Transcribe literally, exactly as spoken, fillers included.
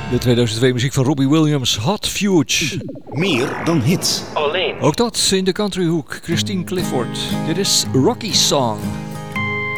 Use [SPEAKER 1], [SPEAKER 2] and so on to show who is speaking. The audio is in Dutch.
[SPEAKER 1] De tweeduizend twee muziek van Robbie Williams, Hot Fuge.
[SPEAKER 2] Meer dan hits.
[SPEAKER 3] Alleen.
[SPEAKER 1] Ook dat in de countryhoek, Christine Clifford. Dit is Rocky Song.